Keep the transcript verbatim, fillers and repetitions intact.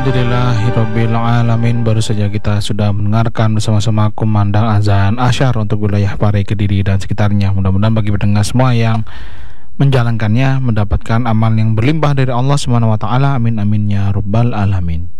Alhamdulillahirabbil alamin. Baru saja kita sudah mendengarkan bersama-sama kumandang azan asyar untuk wilayah Pare, Kediri dan sekitarnya. Mudah-mudahan bagi pendengar semua yang menjalankannya mendapatkan amal yang berlimpah dari Allah Subhanahu wa taala. Amin amin ya rabbal alamin.